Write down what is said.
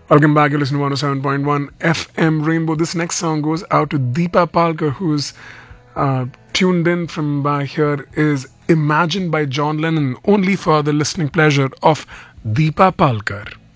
Welcome back. You listen to 107.1 FM Rainbow. This next song goes out to Deepa Palkar, who's tuned in from by here, is Imagine by John Lennon, only for the listening pleasure of Deepa Palkar.